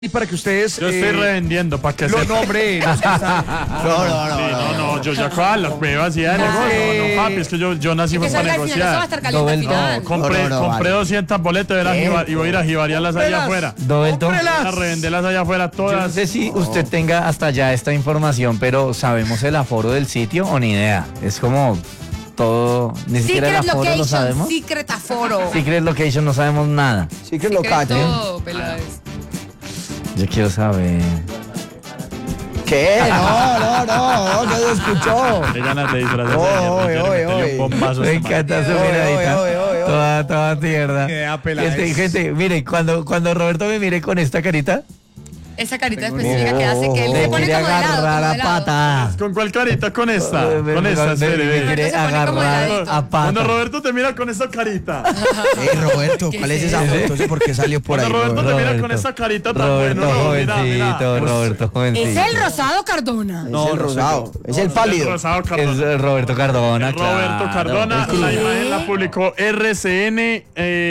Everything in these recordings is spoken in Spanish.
Y para que ustedes... Yo estoy revendiendo, para que se... No, hombre, no, No, yo ya con las pruebas y no, papi, es que yo nací Que para salga al final, eso va a negociar. estar caliente al final. Compré 200 boletas y voy a ir a jibariarlas allá afuera. Dovelto, A revenderlas allá afuera yo no todas. sé si usted tenga hasta allá esta información, pero ¿sabemos el aforo del sitio o ni idea? Es como todo, ni siquiera el Secret aforo lo Location, sabemos. Secret Aforo. Secret Location no sabemos nada. Secret Location. Secreto, Peláez. Yo quiero saber. ¿Qué? No se escuchó. Qué ganas de disfrazarse. Oye. Un bombazo. Me encanta su Oye, miradita. oye. Toda tierna. Queda Peláez. Gente, mire, cuando Roberto me mire con esta carita, Esa carita específica que hace que él se me pone quiere como de lado. agarrar como a de lado. patas. ¿Con cuál carita? Con esta. Con esta, Me espere. quiere Se pone como agarrar heladito. a Cuando patas. Roberto te mira con esa carita. Roberto, ¿cuál es esa foto? No sé por qué salió por ahí. Cuando Roberto te mira con Roberto. esa carita tan Roberto bueno. jovencito, Roberto jovencito. Es el rosado Cardona. No, el rosado. Es el pálido. Rosado Cardona. Es Roberto Cardona, Roberto claro. Cardona, la imagen la publicó RCN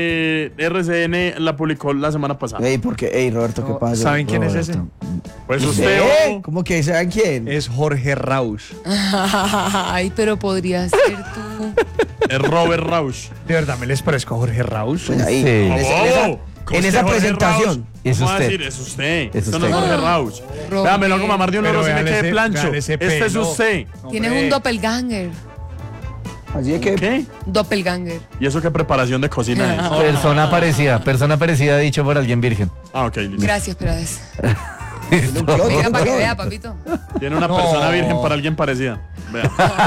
la publicó la semana pasada. Ey, porque, Roberto, ¿qué pasa? ¿Saben quién es ese? Pues usted, ¿Cómo que saben quién? Es Jorge Rausch. Ay, pero podría ser tú. es Robert Rausch. ¿De verdad me les parezco a Jorge Rausch? Pues ahí, Sí. en esa presentación. Es ¿Cómo va a usted. decir? Es usted. Es Esto no es usted. Jorge Rausch. Robert. Vea, me lo hago mamar de un Pero oro si me vean quede ese- plancho. vean ese Este es pelo. usted. Tienes un doppelganger. Así es que... ¿Qué? Doppelganger. ¿Y eso qué preparación de cocina es? Persona parecida dicho por alguien virgen. Ah, ok, listo. Gracias, Peláez. Listo. Mira, para que vea, papito. Tiene una persona virgen para alguien parecida. Vea.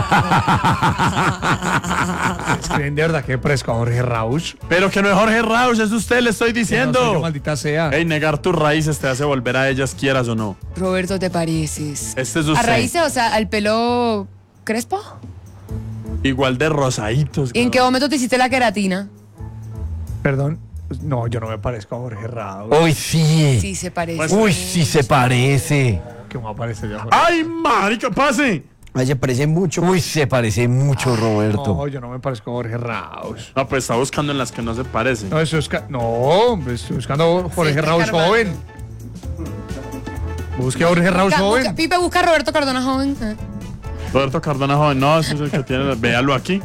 ¿Creen de verdad que me parezco a Jorge Rausch? Pero que no es Jorge Rausch, es usted, le estoy No soy yo, diciendo. maldita sea. Ey, negar tus raíces te hace volver a ellas, quieras o no. Roberto, ¿te pareces? Este es ¿A usted. raíces, o sea, al pelo crespo? Igual de rosaditos. ¿Y en qué momento te hiciste la queratina? Perdón. No, yo no me parezco a Jorge Rausch. Uy, sí. Sí, se parece. Pues- Uy, sí se parece. ¿Qué me aparece yo a Jorge? ¡Ay, marica, pase! Ahí se parece mucho. Uy, se parece mucho, Roberto. No, yo no me parezco a Jorge Rausch. No, pues está buscando en las que no se parecen. No, eso es... No, estoy buscando Jorge está Rausch escarbando. joven. Busque a Jorge Rausch joven. Pipe, busca a Roberto Cardona joven. Roberto Cardona joven, no, ese es el que tiene. Véalo aquí.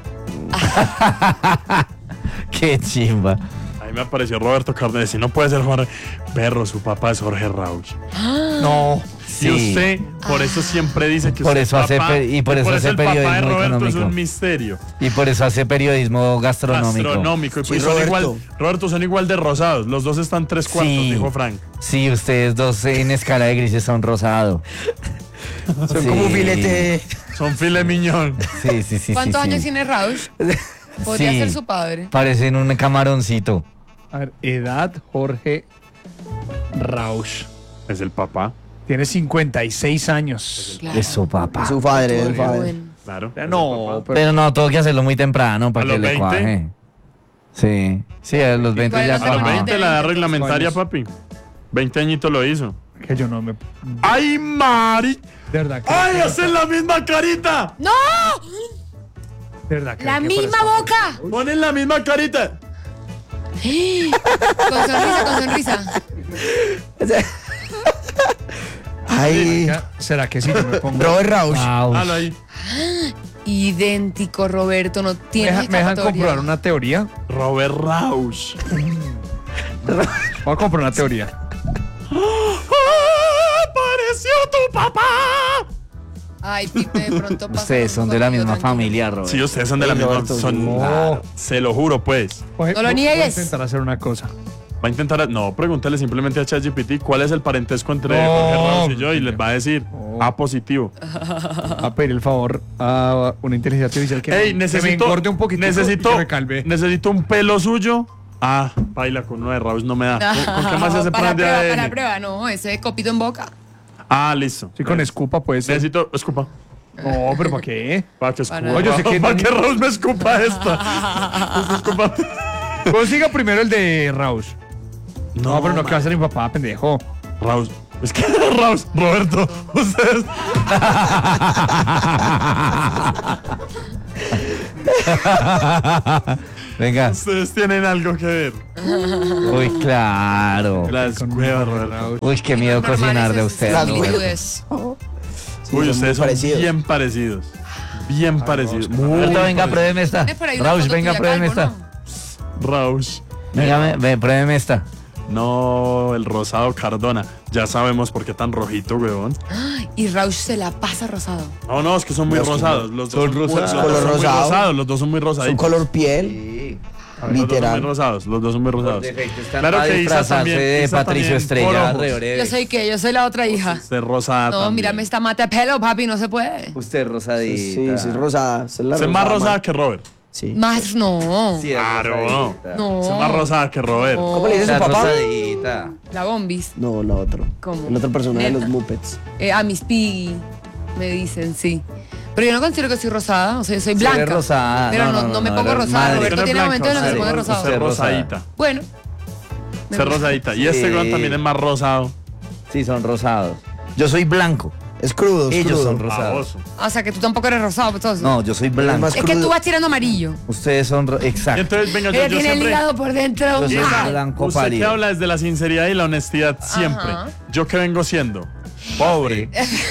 Qué chimba. Ahí me apareció Roberto Cardona. Si no puede ser Jorge. Perro, su papá es Jorge Rausch. No. Sí. Y usted, por eso siempre dice que Por usted eso es hace papá, y por eso hace el papá de periodismo Roberto es económico. un misterio. Y por eso hace periodismo gastronómico. Astronómico. Y Sí, pues son Roberto. igual, Roberto, son igual de rosados. Los dos están 3/4, Sí. dijo Frank. Sí, ustedes dos en escala de grises son rosado. Son como un filete. Son filet miñón. Sí. ¿Cuántos sí. años tiene Rausch? Podría Sí. ser su padre. Parecen un camaroncito. A ver, edad Jorge Rausch. Es el papá, Tiene 56 años. Claro. Eso, papá. Es su padre, es su padre. Joven. claro. No, pero... Pero no, tengo que hacerlo muy temprano para ¿A que los le 20? cuaje. Sí, a los 20 ¿Cuál ya es A la los cuajó. 20 la edad 20, reglamentaria, ¿cuál papi. 20 añitos lo hizo. Que yo no me... ¡Ay, Mari! De verdad que... ¡Ay, hacen la misma carita! ¡No! De verdad que... ¡La que misma parezco- boca! Ponen la misma carita. Con sonrisa. Ay, ¿Será que sí? Yo me pongo... Robert Rausch. Wow. Halo ahí. Idéntico, Roberto, no ¿Me tienes dejan escapatoria. comprobar una teoría? Robert Rausch. Voy a comprar una teoría. ¡Apareció tu papá! Ay, Pipe, de pronto pasa. Ustedes son de la misma tranquilo. familia, Robert. Sí, ustedes son de la Ay, misma. Roberto, Son, no. Claro, se lo juro, pues. No lo niegues. Voy a intentar hacer una cosa. Va a intentar. No, pregúntale simplemente a ChatGPT cuál es el parentesco entre No. Jorge Rausch y yo y les va a decir No. A positivo. A pedir el favor a una inteligencia artificial que, Ey, que me necesito. engorde un poquito y que me calve. Necesito un pelo suyo. Ah, baila con uno de Rausch, no me da. ¿Con qué más se hace para plan de prueba, ADN? para prueba, no, ese copito en boca. Ah, listo. Sí, con escupa puede ser. Necesito. Escupa. No, pero ¿para qué? Para que escupa. Para- Oye, yo sé que para no- que Rausch me escupa esta. Escupa. Consiga primero el de Rausch. No, pero no, que va a ser mi papá, pendejo. Rausch. Es que Rausch, Roberto, ustedes. Venga. Ustedes tienen algo que ver. Uy, claro. Las huevas, Roberto. Uy, qué miedo cocinar de usted. Las Roberto. Viudes. Sí, Uy, son ustedes muy son bien parecidos. Bien parecidos. Muy Roberto, venga, parecidos. pruébeme esta. ¿Tienes por ahí una Rausch, foto venga, tuya, pruébeme calvo, esta. no? Rausch. Venga, pruébeme esta. No, el rosado Cardona. Ya sabemos por qué tan rojito, weón. Y Rausch se la pasa rosado. No, es que son muy No, es que rosados. Los dos son rosados. los dos Color son muy rosado. rosados. Los dos son muy Son rosaditos. color piel, Sí. Los dos son muy literal. rosados. Los dos son muy rosados. Claro Claro que Isa también. de Isa Patricio también Estrella. por ojos. Reoré. Yo soy que, yo soy la otra hija. Usted rosada No, también. mírame esta mata de pelo, papi, no se puede. Usted rosadita. Sí, sí, es rosada. Es la Usted es más rosada man. que Robert. Sí. Más no. Sí, es Claro. rosadita. No. Usted es más rosada que Robert. No. ¿Cómo le dice su Está papá? rosadita. La bombis. No, la otra. ¿Cómo? La otra persona de Neta. los Muppets. A Miss Piggy, me dicen, sí. Pero yo no considero que soy rosada, o sea, yo soy Sí, blanca. eres rosada. Pero no me pongo eres rosada. madre. Roberto Usted no es tiene blanca, momentos en los que se usted- pone rosado. Usted es Rosada. rosadita. Bueno. me Usted es gusta. rosadita. Y este Sí. weón también es más rosado. Sí, son rosados. Yo soy blanco. Es crudo, es Ellos crudo. son rosados. Baboso. O sea, que tú tampoco eres rosado, pues, entonces. No, yo soy blanco. más Es que crudo. tú vas tirando amarillo. Ustedes son Y exacto. entonces, venga, Ella yo tiene el siempre... hígado por dentro. Yo soy mal. blanco Usted que pálido. habla desde la sinceridad y la honestidad siempre. Ajá. Yo que vengo siendo pobre.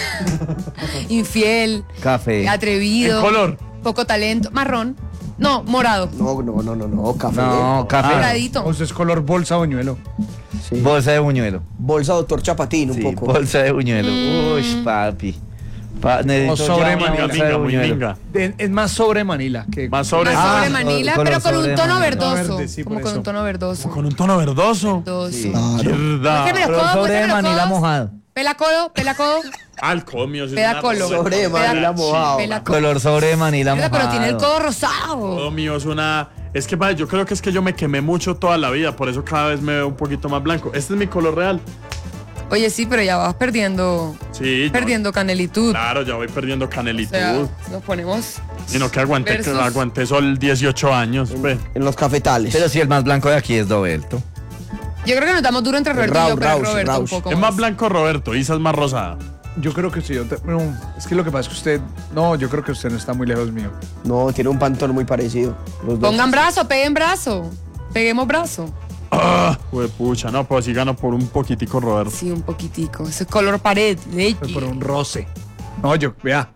Infiel, Café. atrevido. ¿En color? Poco talento. Marrón. No, morado. No, café. No, café. Moradito. Usted es color bolsa boñuelo. Sí. Bolsa de buñuelo. Bolsa doctor Chapatín, un Sí, poco. bolsa de buñuelo. Uy, papi. Necesito O sobre ya una Manila. bolsa de Minga, muy buñuelo. minga. Es más sobre Manila que Más sobre... Más sobre Ah, Manila, color pero con un sobre tono Manila. verdoso. Verde, sí, como por con eso. un tono verdoso. Con un tono verdoso. Verdoso. Sí. Claro. Mierda. Muéstrame los Color codos, sobre muéstrame de los Manila codos. mojado. Pela codo, pela codo. Alcohol, sí, Peda colo. Sobre Manila mojado. Pela codo. Color sobre de Manila Mierda, mojado. pero tiene el codo rosado. Todo mío es una... Es que, padre, yo creo que es que yo me quemé mucho toda la vida, por eso cada vez me veo un poquito más blanco. Este es mi color real. Oye, sí, pero ya vas perdiendo Sí. perdiendo canelitud. Claro, ya voy perdiendo O canelitud. sea, nos ponemos. Y no que versus- aguanté sol 18 años. Ve. En los cafetales. Pero si el más blanco de aquí es Dovelto. Yo creo que nos damos duro entre Roberto y yo, pero Rausch, Roberto un Rausch. poco Es más blanco Roberto, Isa es más rosada. Yo creo que sí. No, es que lo que pasa es que usted. No, yo creo que usted no está muy lejos mío. No, tiene un pantón muy parecido. Los dos. Pongan brazo, peguen brazo. Peguemos brazo. Ah, pucha, no, pues sí gano por un poquitico Roberto. Sí, un poquitico. Ese es color pared, leche. Fue por un roce. No, yo, vea.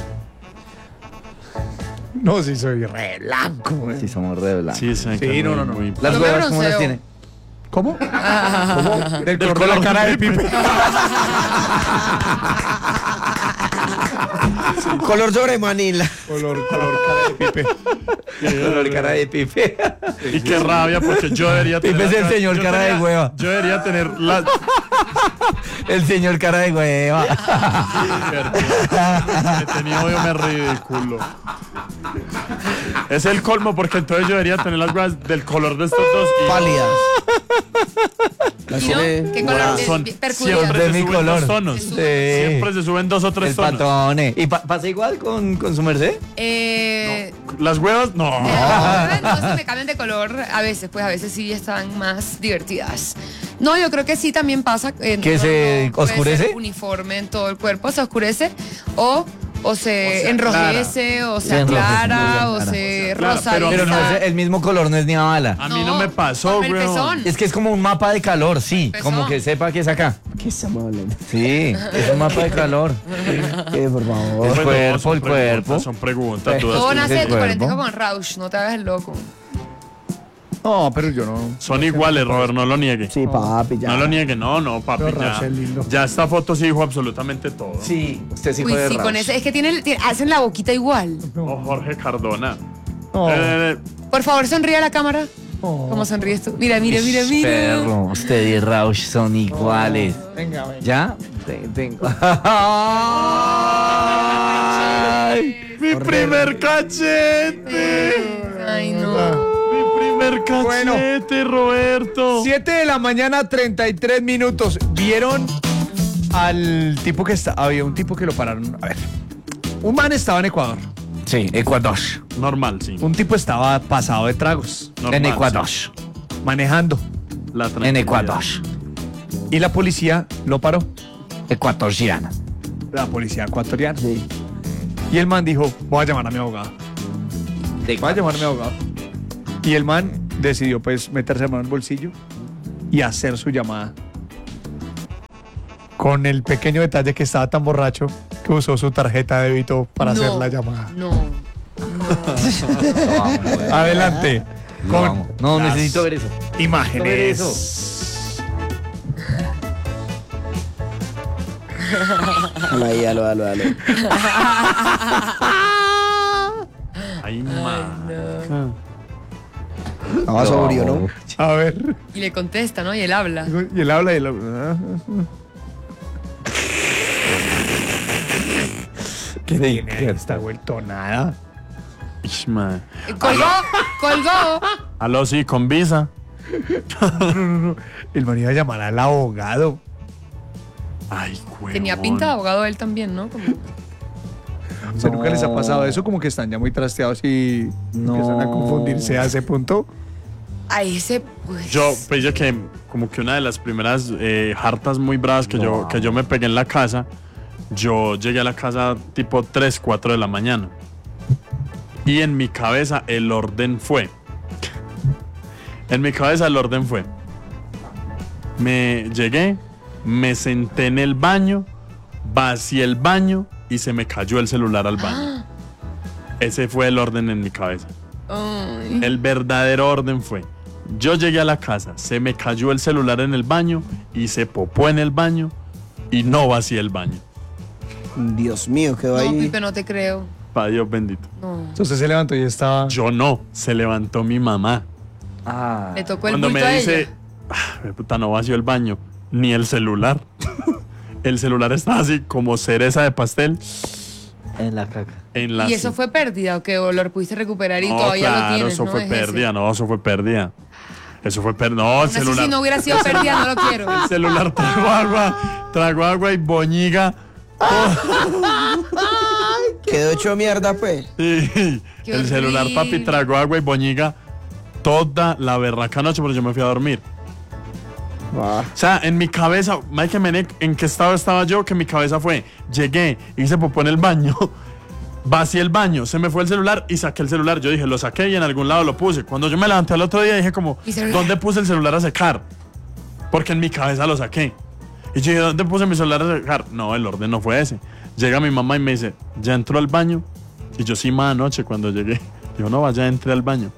No, sí soy re blanco, güey. Sí, somos re blancos. Sí, Sí, no. Las Yo me huevas, ¿cómo las bronceo. tiene? ¿Cómo? ¿Cómo? Del color de color la cara de de Pipe. Color sobre Manila. Color cara de Pipe. Color cara de Pipe. Y qué rabia, porque yo debería tener. Pipe es el señor yo cara de hueva. Yo debería tener la. El señor cara de hueva. He tenido odio, me ridículo. Es el colmo, porque entonces yo debería tener las huevas del color de estos dos. Y Pálidas. Las ¿Y no? tiene ¿Qué color moradas. es? son, Percudidas. siempre De se mi suben color. dos tonos. Sí. Siempre se suben 2 o 3 El tonos. patone. ¿Y pasa igual con su merced? Las huevas, no. Entonces me cambian de color a veces, pues a veces sí están más divertidas. No, yo creo que sí también pasa. ¿Que se puede oscurece? ser uniforme en todo el cuerpo, se oscurece o se enrojece, o se Se enrojece, aclara, o muy bien, se Claro, rosaliza. Pero no es el mismo color, no es ni a bala. A mí no me pasó, el güey. pezón. Es que es como un mapa de calor, sí. Pezón. Como que sepa que es acá. ¿Qué estamos hablando? Sí, es un mapa de calor. ¿Qué, por favor? El cuerpo, son el preguntas, cuerpo. Son preguntas, Todo dudas. nace de tu cuerpo. parentesco con Rausch, no te hagas el loco. No, pero yo no. Son iguales, Robert, no lo niegue. Sí, papi, ya. No lo niegue, no, papi, Pero ya. Rachel, lindo. Ya esta foto sí dijo absolutamente todo. Sí, usted sí Uy, fue de sí, con Rausch. ese. Es que hacen la boquita igual. Oh, Jorge Cardona. No. Oh. Por favor, sonríe a la cámara. Oh. ¿Cómo sonríes tú? Mira, mira, mira, mira. Perro, usted y Rausch son iguales. Venga, venga. ¿Ya? Tengo. Ay. ¡Mi primer cachete! Ay, no. ¡Mi primer cachete, Roberto! 7 de la mañana, 33 minutos. ¿Vieron al tipo que está? Había un tipo que lo pararon. A ver. Un man estaba en Ecuador. Sí, Ecuador. Normal, sí. Un tipo estaba pasado de tragos, Normal, En Ecuador. sí. manejando. La En tranquilidad. Ecuador. Y la policía lo paró. Ecuatoriana. La policía ecuatoriana. Sí. Y el man dijo, voy a llamar a mi abogado. Voy a llamar a mi abogado. Y el man decidió pues meterse la mano en el bolsillo y hacer su llamada. Con el pequeño detalle que estaba tan borracho que usó su tarjeta de débito para hacer la llamada. No. Adelante. Con No, necesito ver eso. imágenes. Ahí, dalo. Ay, man. Estaba sobrio, ¿no? A ver. Y le contesta, ¿no? Y él habla. Y él habla y él habla. ¿Qué está vuelto nada? Ish, man. Colgó. Aló, sí, con visa. No. El man iba a llamar al abogado. Ay, güey. Tenía pinta de abogado él también, ¿no? Como... O sea, ¿nunca les ha pasado eso? Como que están ya muy trasteados y empiezan a confundirse a ese punto. A ese, pues... Yo que como que una de las primeras hartas muy bravas que yo me pegué en la casa, yo llegué a la casa tipo 3, 4 de la mañana. Y en mi cabeza el orden fue. Me llegué, me senté en el baño, vacié el baño y se me cayó el celular al baño. Ese fue el orden en mi cabeza. Ay. El verdadero orden fue: yo llegué a la casa, se me cayó el celular en el baño, hice popó en el baño y no vacié el baño. Dios mío, quedó No, ahí. Pipe, no te creo. Para Dios bendito. No. Entonces se levantó y estaba... Yo no, se levantó mi mamá. Le tocó el Cuando bulto me a dice, ella. puta, no vació el baño, ni el celular. El celular estaba así como cereza de pastel En la caca. en la... ¿Y eso fue pérdida o qué? ¿O lo pudiste recuperar y No, todavía claro, lo tienes? eso ¿no? fue Es pérdida, ese. no, eso fue pérdida. Eso fue pérdida. No, el Aún así, celular. si no hubiera sido pérdida, no lo quiero. El celular trago agua y boñiga. Quedó hecho mierda, pues. Sí, Qué el celular, horrible. papi, tragó agua y boñiga toda la berraca noche, pero yo me fui a dormir. Ah, O sea, en mi cabeza, Mike Menek, ¿en qué estado estaba yo? Que mi cabeza fue, llegué, hice popó en el baño, vacié el baño, se me fue el celular y saqué el celular. Yo dije, lo saqué y en algún lado lo puse. Cuando yo me levanté al otro día dije como, ¿Mi celular? ¿dónde puse el celular a secar? Porque en mi cabeza lo saqué. Y yo dije, ¿dónde puse mi celular a secar? No, el orden no fue ese. Llega mi mamá y me dice, ¿ya entró al baño? Y yo sí, más anoche cuando llegué. Dijo, no, vaya, entré al baño.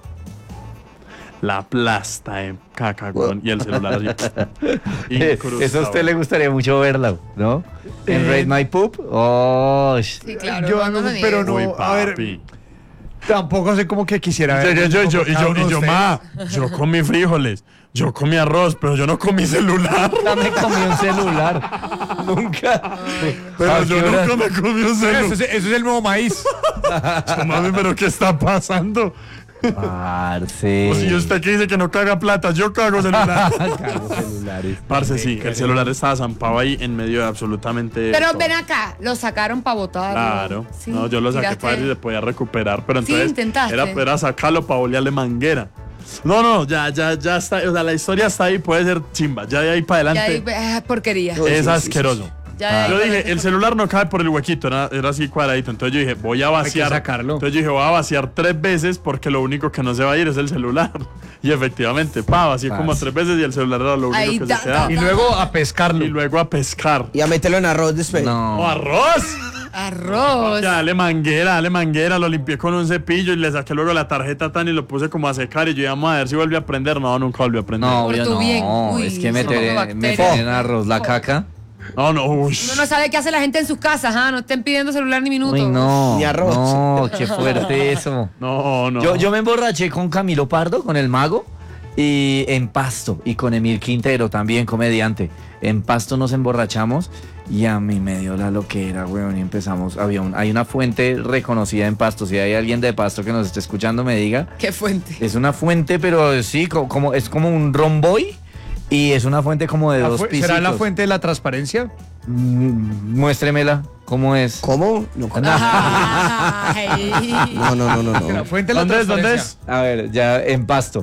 La plasta de caca, weón, y el celular así. incrustado. Eso a usted le gustaría mucho verla, ¿no? En Rate My Poop. Oh, Sí, claro. Yo no lo pero niegues. no, Uy, a ver, papi. tampoco sé cómo que quisiera ver. Llegué yo, como cada uno de ustedes. ma, yo comí frijoles, yo comí arroz, pero yo no comí celular. ya me comí un celular. Nunca. Pero ¿A yo qué hora? nunca me comí un Pero celular. eso es el nuevo maíz. Mami, pero ¿qué está pasando? Parce. Pues si usted que dice que no caga plata, yo cago celular. Cago celulares. Parce, sí, el celular estaba zampado ahí en medio de absolutamente Pero todo. ven acá, lo sacaron para votar. Claro. Sí, No, yo lo saqué tiraste- para ver si se podía recuperar, pero Sí, entonces intentaste. era sacarlo para bolearle manguera. No, ya está, o sea, la historia está ahí, puede ser chimba. Ya de ahí para Ya adelante ahí, porquería. Uy, es sí, asqueroso. Ya de ahí Yo para dije, adelante. el celular no cabe por el huequito, era así cuadradito. Entonces yo dije, voy a vaciar. sacarlo. Entonces yo dije, voy a vaciar 3 veces porque lo único que no se va a ir es el celular. Y efectivamente, vacié como 3 veces y el celular era lo único Ahí que da, se quedaba. Y luego a pescarlo. Y luego a pescar. Y a meterlo en arroz después. ¡Oh, No. arroz! Arroz. Ya, dale manguera, lo limpié con un cepillo y le saqué luego la tarjeta tan y lo puse como a secar y yo íbamos a ver si volvió a prender. No, nunca volvió a prender. No, Por obvio tu no. bien. Uy, Es que se meter comió en arroz la caca. No, uy. Uno no sabe qué hace la gente en sus casas, ¿ah? No estén pidiendo celular ni minuto. Uy, no. Ni arroz. No, qué fuerte eso. No. Yo me emborraché con Camilo Pardo, con el mago, y en Pasto, y con Emil Quintero, también comediante. En Pasto nos emborrachamos y a mí me dio la loquera, weón, y empezamos. Hay una fuente reconocida en Pasto. Si hay alguien de Pasto que nos esté escuchando, me diga. Qué fuente. Es una fuente, pero sí, es como un romboy. Y es una fuente como de dos pisos. ¿Será la fuente de la transparencia? Muéstremela, ¿cómo es? ¿Cómo? No, Ay. no. La fuente de la ¿Dónde es? transparencia. A ver, ya en Pasto.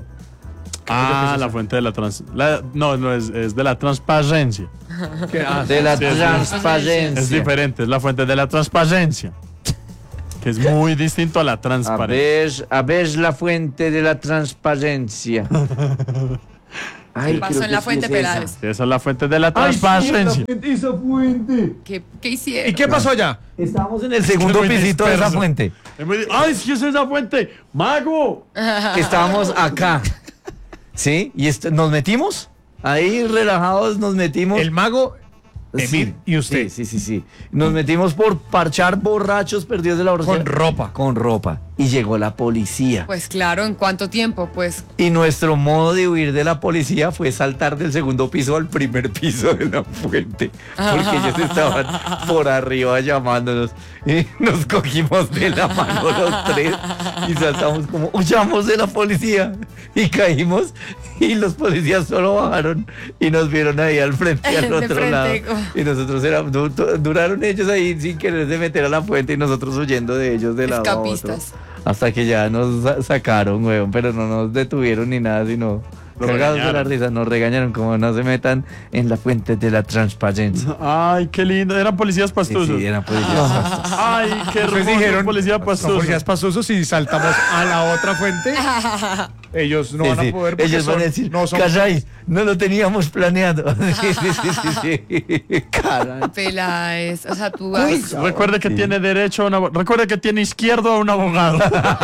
La fuente de la no, es de la transparencia. ¿Qué? De la Sí, transparencia. Es diferente, es la fuente de la transparencia. que es muy distinto a la transparencia. A ver la fuente de la transparencia. Ay, Pasó creo en la que fuente, sí es esa. Peláez. Esa es la fuente de la transparencia. esa fuente. ¿Qué hicieron? ¿Y qué pasó allá? Estábamos en el segundo muy pisito de esa disperso. fuente. ¡Ay, sí es esa fuente! ¡Mago! Estábamos acá. ¿Sí? Y nos metimos. Ahí relajados nos metimos. El mago, Emir y usted. Sí. Nos metimos por parchar borrachos perdidos de la borrachera. Con ropa. Con ropa. Y llegó la policía. Pues claro, ¿en cuánto tiempo? Pues Y nuestro modo de huir de la policía fue saltar del segundo piso al primer piso de la fuente. Porque ellos estaban por arriba llamándonos. Y nos cogimos de la mano los tres. Y saltamos como, huyamos de la policía. Y caímos. Y los policías solo bajaron. Y nos vieron ahí al frente y al De otro frente, lado. como- Y nosotros duraron ellos ahí sin quererse meter a la fuente. Y nosotros huyendo de ellos de lado a otro. escapistas. Hasta que ya nos sacaron, weón, pero no nos detuvieron ni nada, sino Lo cagados de la regañaron. risa, nos regañaron como no se metan en la fuente de la transparencia. ¡Ay, qué lindo! Eran policías Sí, pastusos. sí, eran policías. ¡Ay, qué hermoso! Ustedes dijeron, Policía son pastuso. policías pastosos y saltamos a la otra fuente. Ellos no Sí, van sí. a poder porque Ellos van a son- decir, no son caray, no lo teníamos planeado. Sí. Caray. Peláez. O sea, tú Recuerde que tiene derecho a recuerde que tiene izquierdo a un abogado.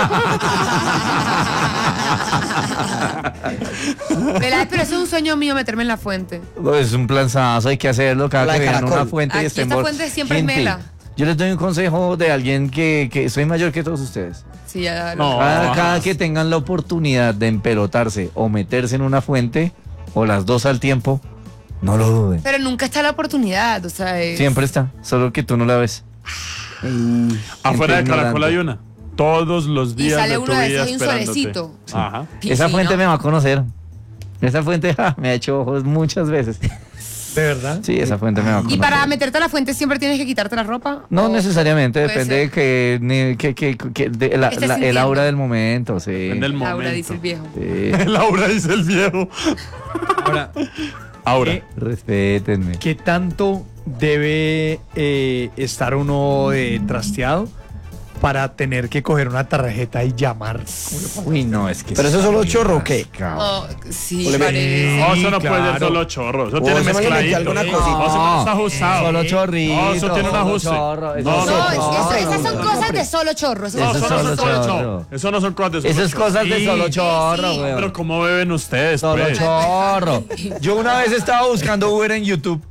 Peláez, pero eso es un sueño mío meterme en la fuente. No, es un planzazo, hay que hacerlo cada La que de vean caracol. una fuente y Aquí estén esta fuente siempre es Gente, mela. yo les doy un consejo de alguien que soy mayor que todos ustedes. Sí, ya No. Cada que tengan la oportunidad de empelotarse o meterse en una fuente, o las dos al tiempo, no lo duden. Pero nunca está la oportunidad, o sea, Siempre está, solo que tú no la ves. Afuera de Gente Caracol hay una. Todos los Y días sale de tu uno de vida esos y un esperándote. solecito. Ajá. Esa fuente me va a conocer. Esa fuente me ha hecho ojos muchas veces. ¿De verdad? Sí, esa fuente me va a Y conocer. para meterte a la fuente siempre tienes que quitarte la ropa. No ¿O necesariamente, puede depende de Estés el sintiendo. aura del momento, sí. Depende del Laura, momento. dice el viejo. Sí. Laura dice el viejo. Ahora, Ahora. Respétenme. ¿qué tanto debe estar uno trasteado para tener que coger una tarjeta y llamar? Uy, no, es que... ¿Pero eso es solo chorro o qué? Oh, sí, Ole, parece. No, eso no puede ser claro. solo chorro. Eso O tiene eso me le metí mezcladito. alguna No, cosita. eso no está ajustado. Solo chorrito. No, eso tiene un solo ajuste. chorro, eso No, es No, solo esas chorro. son cosas de solo chorro. No, Eso es eso no solo son cosas chorro. Eso no son cosas de solo Esas chorro. cosas de Sí, solo chorro, sí. weón. Pero ¿cómo beben ustedes, Solo pues? chorro. Yo una vez estaba buscando Uber en YouTube.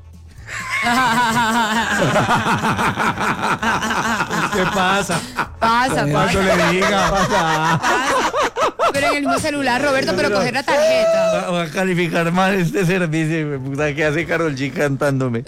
¿Qué pasa? Pasa, Cuando pasa. le diga. Pero en el mismo celular, Roberto, pero coger la tarjeta. Voy a calificar mal este servicio. Me puta que hace Karol G cantándome.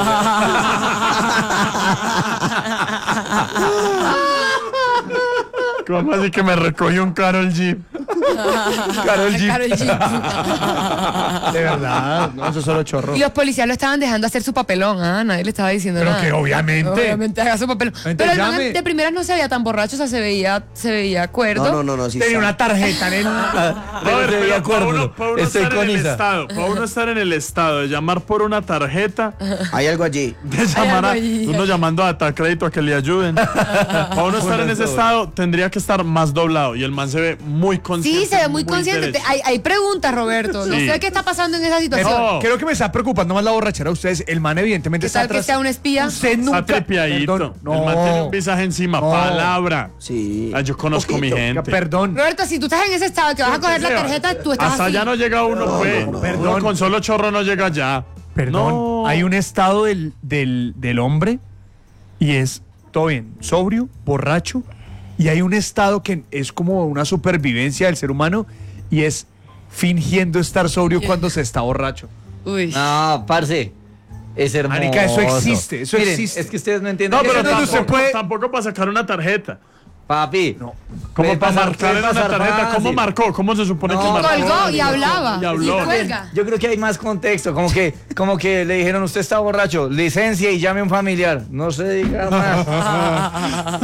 ¿Cómo así que me recogió un Karol G? Karol G. Karol G. De verdad. No, eso es solo chorro. Y los policías lo estaban dejando hacer su papelón, nadie le estaba diciendo Pero nada. que obviamente. haga su papelón. Entonces Pero el man llame. de primeras no se veía tan borracho, o sea, se veía cuerdo. No, sí. Tenía está. una tarjeta, nena. Pero se veía cuerdo. para uno Estoy estar en con el Isa. estado, para uno estar en el estado de llamar por una tarjeta, Hay algo allí. de llamar algo a ahí. uno llamando a Crédito a que le ayuden. Para uno estar en ese estado tendría que estar más doblado y el man se ve muy consciente. Sí, se ve muy consciente. derecho. Hay preguntas, Roberto. No Sí. sé qué está pasando en esa situación. No. Creo que me está preocupando más la borrachera de ustedes. El man evidentemente ¿Qué está tal que atrás. sea un espía? Usted nunca... Está tripiadito. Perdón, El man tiene un visaje encima. No. Palabra. Sí. Ah, yo conozco mi Poquito. gente. Perdón. Roberto, si tú estás en ese estado que vas a coger la sea, tarjeta, tú estás Hasta así. allá no llega uno, pues. Perdón. Uno con solo chorro no llega allá. Perdón. No. Hay un estado del hombre y es todo bien, sobrio, borracho. Y hay un estado que es como una supervivencia del ser humano y es fingiendo estar sobrio cuando se está borracho. Uy. No, parce. Es hermoso. Marica, eso existe, eso Miren, existe. Es que ustedes no entienden. No, pero Eso no se tampoco, puede- tampoco para sacar una tarjeta. Papi. No. ¿Cómo Puede para pasar- marcar en puede una pasar tarjeta? ¿Cómo fácil. marcó? ¿Cómo se supone No, que marcó? Colgó y hablaba. Y habló. Y cuelga. Yo creo que hay más contexto, como que le dijeron, usted está borracho, licencia y llame a un familiar. No se diga más.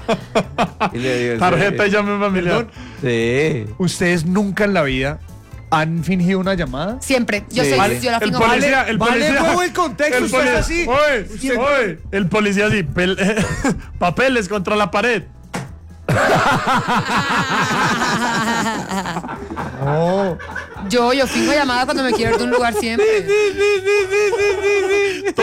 Y le digo, Tarjeta y llame a un familiar. Perdón. Sí. Ustedes nunca en la vida ¿Han fingido una llamada? Siempre. Yo Sí. soy, Vale. yo la El fingo. policía, el vale, policía. huevo el contexto, usted es así. Oye, el policía así, papeles contra la pared. No. Yo fingo llamada cuando me quiero ir de un lugar siempre.